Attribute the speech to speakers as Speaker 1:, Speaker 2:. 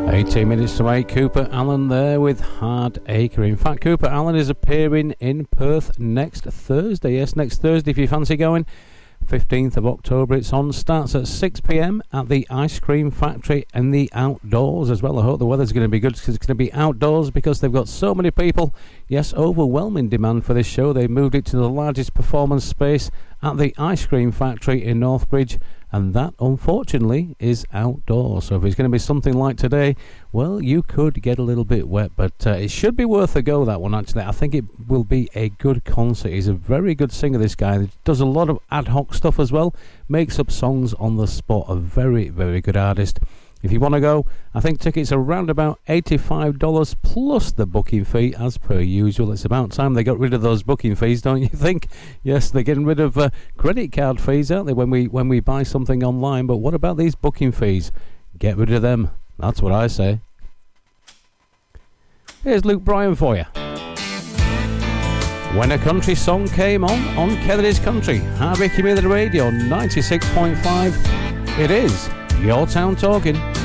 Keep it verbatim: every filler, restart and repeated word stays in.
Speaker 1: eighteen minutes to eight, Cooper Allen there with Hard Acre. In fact, Cooper Allen is appearing in Perth next Thursday. Yes, next Thursday if you fancy going. fifteenth of October it's on. Starts at six p.m. at the Ice Cream Factory and the outdoors as well. I hope the weather's going to be good because it's going to be outdoors because they've got so many people. Yes, overwhelming demand for this show. They moved it to the largest performance space at the Ice Cream Factory in Northbridge, and that unfortunately is outdoors. So if it's going to be something like today, well, you could get a little bit wet, but uh, it should be worth a go, that one. Actually, I think it will be a good concert. He's a very good singer, this guy. He does a lot of ad hoc stuff as well, makes up songs on the spot. A very very good artist. If you want to go, I think tickets are around about eighty-five dollars plus the booking fee as per usual. It's about time they got rid of those booking fees, don't you think? Yes, they're getting rid of uh, credit card fees, aren't they, when we when we buy something online? But what about these booking fees? Get rid of them. That's what I say. Here's Luke Bryan for you. When a country song came on, on Kennedy's Country, Hard Acre Radio ninety-six point five. It is Your Town Talking.